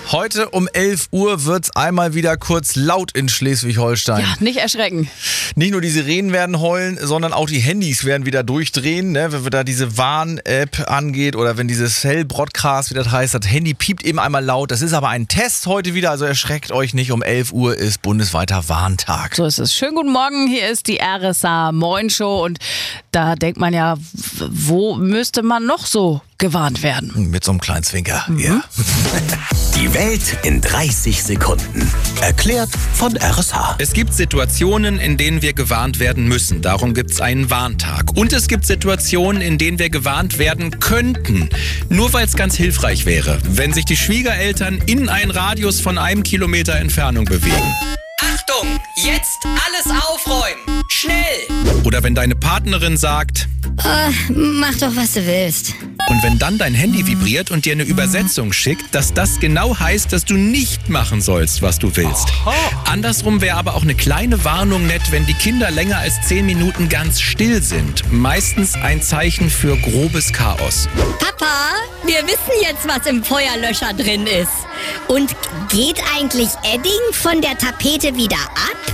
Heute um 11 Uhr wird's einmal wieder kurz laut in Schleswig-Holstein. Ja, nicht erschrecken. Nicht nur die Sirenen werden heulen, sondern auch die Handys werden wieder durchdrehen, ne? Wenn da diese Warn-App angeht oder wenn dieses Cell-Broadcast, wie das heißt, das Handy piept eben einmal laut. Das ist aber ein Test heute wieder, also erschreckt euch nicht. Um 11 Uhr ist bundesweiter Warntag. So ist es. Schönen guten Morgen, hier ist die RSA Moin Show und da denkt man ja, wo müsste man noch so gewarnt werden? Mit so einem kleinen Zwinker. Ja. Die Welt in 30 Sekunden. Erklärt von RSA. Es gibt Situationen, in denen wir gewarnt werden müssen. Darum gibt es einen Warntag. Und es gibt Situationen, in denen wir gewarnt werden könnten. Nur weil es ganz hilfreich wäre, wenn sich die Schwiegereltern in einen Radius von 1 Kilometer Entfernung bewegen. Achtung, jetzt alles aufräumen. Schnell! Oder wenn deine Partnerin sagt... Mach doch, was du willst. Und wenn dann dein Handy vibriert und dir eine Übersetzung schickt, dass das genau heißt, dass du nicht machen sollst, was du willst. Andersrum wäre aber auch eine kleine Warnung nett, wenn die Kinder länger als 10 Minuten ganz still sind. Meistens ein Zeichen für grobes Chaos. Papa, wir wissen jetzt, was im Feuerlöscher drin ist. Und geht eigentlich Edding von der Tapete wieder ab?